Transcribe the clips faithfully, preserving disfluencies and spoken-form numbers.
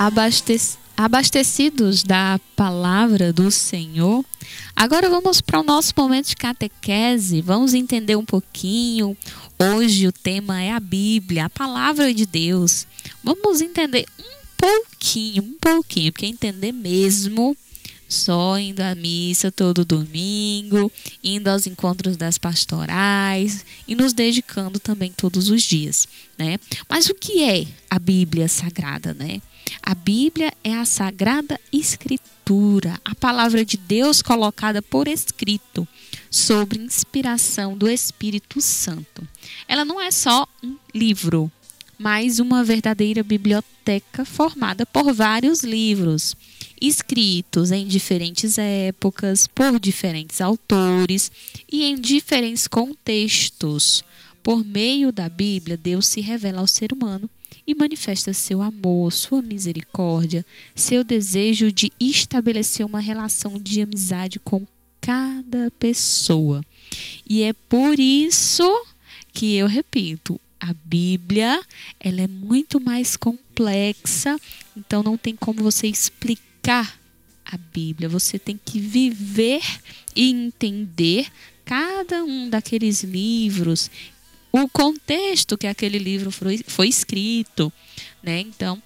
abastec- abastecidos da palavra do Senhor, agora vamos para o nosso momento de catequese. Vamos entender um pouquinho. Hoje o tema é a Bíblia, a palavra de Deus. Vamos entender um pouquinho, um pouquinho, porque entender mesmo só indo à missa todo domingo, indo aos encontros das pastorais e nos dedicando também todos os dias, né? Mas o que é a Bíblia Sagrada, né? A Bíblia é a Sagrada Escritura, a palavra de Deus colocada por escrito, sob inspiração do Espírito Santo. Ela não é só um livro, mas uma verdadeira biblioteca formada por vários livros, escritos em diferentes épocas, por diferentes autores e em diferentes contextos. Por meio da Bíblia, Deus se revela ao ser humano e manifesta seu amor, sua misericórdia, seu desejo de estabelecer uma relação de amizade com cada pessoa. E é por isso que eu repito, a Bíblia, ela é muito mais complexa, então não tem como você explicar a Bíblia. Você tem que viver e entender cada um daqueles livros, o contexto que aquele livro foi, foi escrito, né? Então,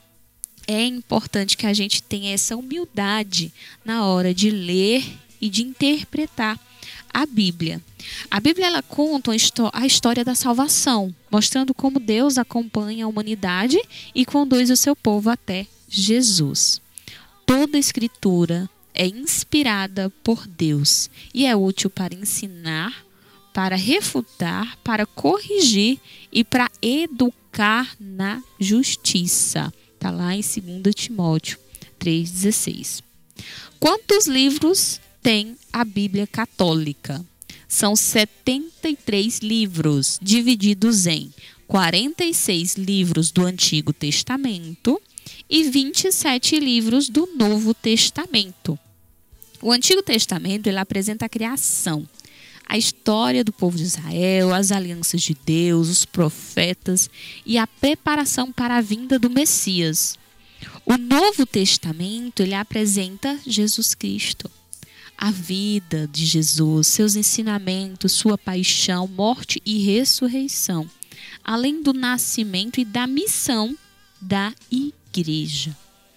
é importante que a gente tenha essa humildade na hora de ler e de interpretar a Bíblia. A Bíblia ela conta a história da salvação, mostrando como Deus acompanha a humanidade e conduz o seu povo até Jesus. Toda a Escritura é inspirada por Deus e é útil para ensinar, para refutar, para corrigir e para educar na justiça. Está lá em dois Timóteo três, dezesseis. Quantos livros tem a Bíblia Católica? São setenta e três livros, divididos em quarenta e seis livros do Antigo Testamento e vinte e sete livros do Novo Testamento. O Antigo Testamento ele apresenta a criação, a história do povo de Israel, as alianças de Deus, os profetas e a preparação para a vinda do Messias. O Novo Testamento ele apresenta Jesus Cristo, a vida de Jesus, seus ensinamentos, sua paixão, morte e ressurreição, além do nascimento e da missão da igreja.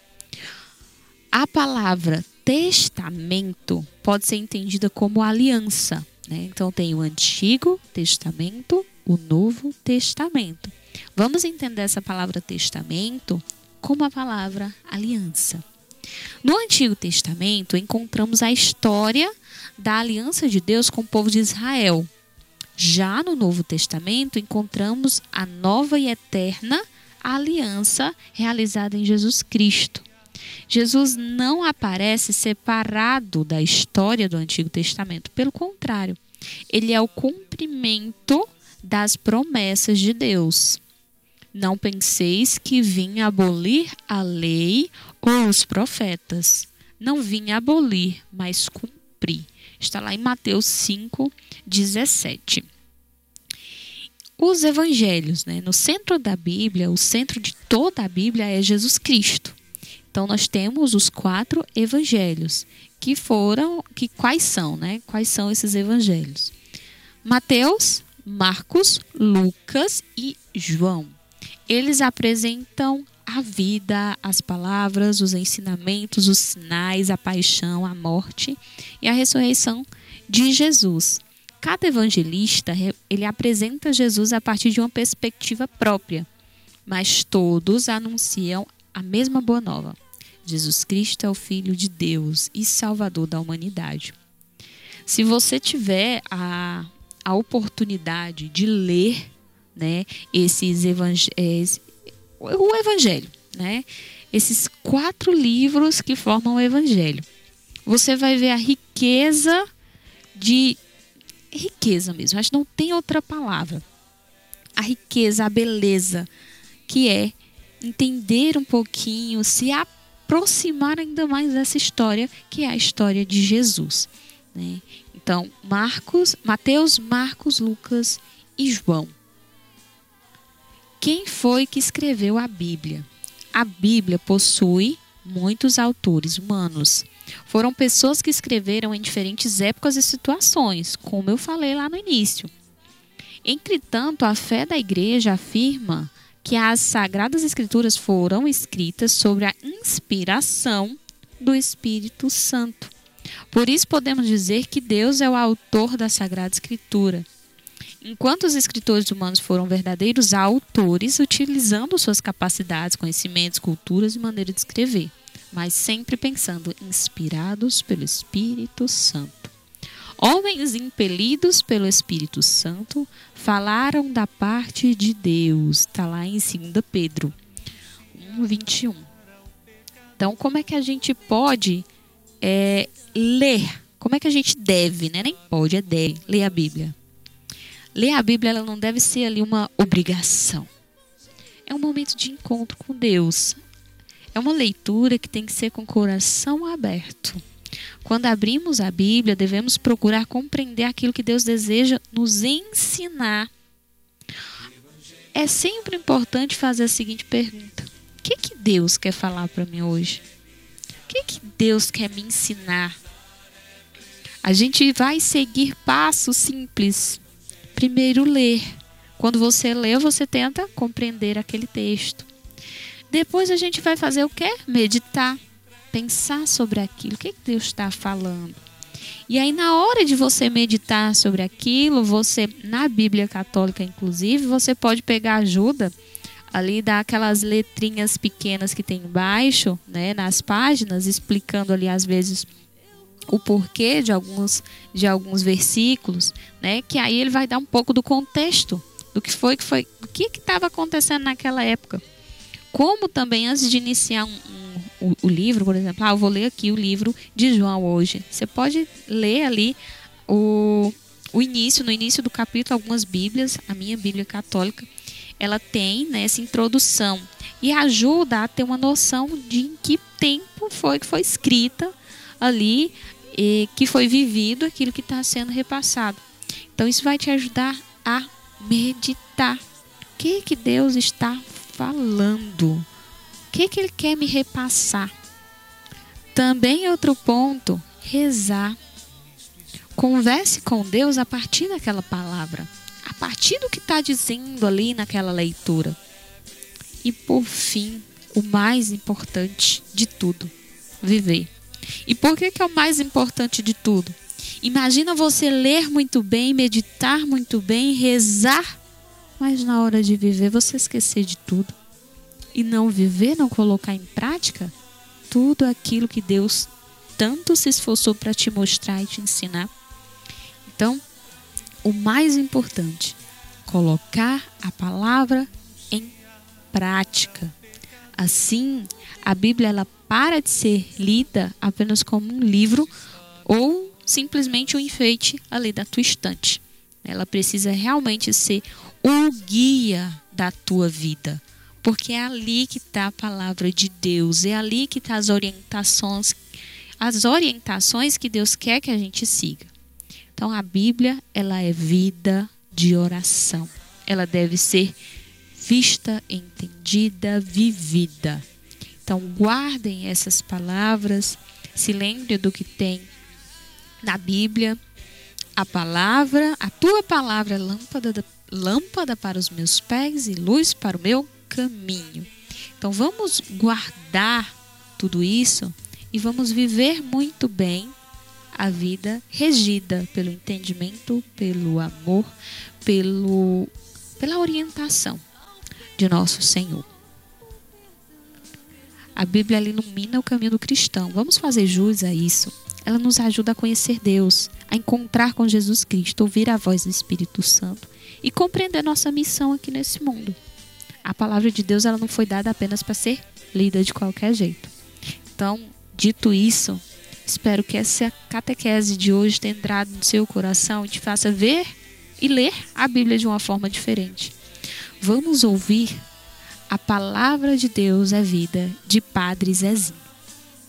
A palavra testamento pode ser entendida como aliança, né? Então tem o Antigo Testamento, o Novo Testamento. Vamos entender essa palavra testamento como a palavra aliança. No Antigo Testamento, encontramos a história da aliança de Deus com o povo de Israel. Já no Novo Testamento, encontramos a nova e eterna aliança realizada em Jesus Cristo. Jesus não aparece separado da história do Antigo Testamento. Pelo contrário, ele é o cumprimento das promessas de Deus. Não penseis que vim abolir a lei ou os profetas. Não vim abolir, mas cumprir. Está lá em Mateus cinco, dezessete. Os evangelhos, né? No centro da Bíblia, o centro de toda a Bíblia é Jesus Cristo. Então nós temos os quatro evangelhos, que foram, que quais são, né? Quais são esses evangelhos? Mateus, Marcos, Lucas e João. Eles apresentam a vida, as palavras, os ensinamentos, os sinais, a paixão, a morte e a ressurreição de Jesus. Cada evangelista ele apresenta Jesus a partir de uma perspectiva própria, mas todos anunciam a mesma boa nova. Jesus Cristo é o Filho de Deus e Salvador da humanidade. Se você tiver a, a oportunidade de ler, né, esses evangelhos, o Evangelho, né, esses quatro livros que formam o Evangelho, você vai ver a riqueza de riqueza mesmo, acho que não tem outra palavra, a riqueza, a beleza que é entender um pouquinho, se aproximar ainda mais dessa história, que é a história de Jesus, né? Então, Marcos, Mateus, Marcos, Lucas e João. Quem foi que escreveu a Bíblia? A Bíblia possui muitos autores humanos. Foram pessoas que escreveram em diferentes épocas e situações, como eu falei lá no início. Entretanto, a fé da igreja afirma que as Sagradas Escrituras foram escritas sob a inspiração do Espírito Santo. Por isso podemos dizer que Deus é o autor da Sagrada Escritura. Enquanto os escritores humanos foram verdadeiros autores, utilizando suas capacidades, conhecimentos, culturas e maneira de escrever, mas sempre pensando inspirados pelo Espírito Santo. Homens impelidos pelo Espírito Santo falaram da parte de Deus. Está lá em segunda Pedro um, vinte e um. Então, como é que a gente pode é, ler? Como é que a gente deve, né? Nem pode, é deve, ler a Bíblia. Ler a Bíblia ela não deve ser ali uma obrigação. É um momento de encontro com Deus. É uma leitura que tem que ser com o coração aberto. Quando abrimos a Bíblia, devemos procurar compreender aquilo que Deus deseja nos ensinar. É sempre importante fazer a seguinte pergunta: o que que Deus quer falar para mim hoje? O que que Deus quer me ensinar? A gente vai seguir passos simples. Primeiro, ler. Quando você lê, você tenta compreender aquele texto. Depois a gente vai fazer o quê? Meditar. Pensar sobre aquilo. O que Deus está falando? E aí, na hora de você meditar sobre aquilo, você, na Bíblia Católica, inclusive, você pode pegar ajuda ali daquelas letrinhas pequenas que tem embaixo, né, nas páginas, explicando ali, às vezes, o porquê de alguns, de alguns versículos, né? Que aí ele vai dar um pouco do contexto do que foi, que foi, o que estava acontecendo naquela época. Como também antes de iniciar um, um, o, o livro, por exemplo, ah, eu vou ler aqui o livro de João hoje. Você pode ler ali o, o início, no início do capítulo, algumas Bíblias, a minha Bíblia Católica, ela tem, né, essa introdução e ajuda a ter uma noção de em que tempo foi que foi escrita ali, e que foi vivido aquilo que está sendo repassado. Então isso vai te ajudar a meditar. O que que Deus está falando? O que que Ele quer me repassar? Também outro ponto, rezar. Converse com Deus a partir daquela palavra, a partir do que está dizendo ali naquela leitura. E por fim, o mais importante de tudo, viver. E por que que é o mais importante de tudo? Imagina você ler muito bem, meditar muito bem, rezar, mas na hora de viver você esquecer de tudo. E não viver, não colocar em prática tudo aquilo que Deus tanto se esforçou para te mostrar e te ensinar. Então, o mais importante, colocar a palavra em prática. Assim, a Bíblia ela para de ser lida apenas como um livro ou simplesmente um enfeite ali da tua estante. Ela precisa realmente ser o guia da tua vida, porque é ali que está a palavra de Deus, é ali que está as orientações, as orientações que Deus quer que a gente siga. Então a Bíblia ela é vida de oração. Ela deve ser vista, entendida, vivida. Então guardem essas palavras, se lembre do que tem na Bíblia. A palavra, a tua palavra é lâmpada, lâmpada para os meus pés e luz para o meu caminho. Então vamos guardar tudo isso e vamos viver muito bem a vida regida pelo entendimento, pelo amor, pelo, pela orientação de nosso Senhor. A Bíblia ela ilumina o caminho do cristão. Vamos fazer jus a isso. Ela nos ajuda a conhecer Deus, a encontrar com Jesus Cristo, ouvir a voz do Espírito Santo e compreender nossa missão aqui nesse mundo. A palavra de Deus ela não foi dada apenas para ser lida de qualquer jeito. Então, dito isso, espero que essa catequese de hoje tenha entrado no seu coração e te faça ver e ler a Bíblia de uma forma diferente. Vamos ouvir a palavra de Deus é vida, de Padre Zezinho.